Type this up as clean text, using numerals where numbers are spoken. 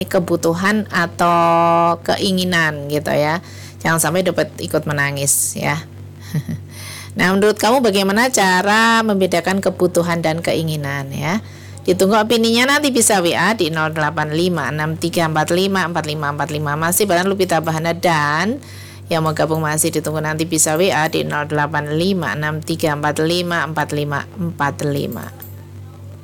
kebutuhan atau keinginan gitu ya. Jangan sampai dapat ikut menangis ya. Nah, menurut kamu bagaimana cara membedakan kebutuhan dan keinginan ya? Ditunggu opininya, nanti bisa WA di 085634545545. Masih barang Lupita Bahana, dan yang mau gabung masih ditunggu, nanti bisa WA di 085634545545.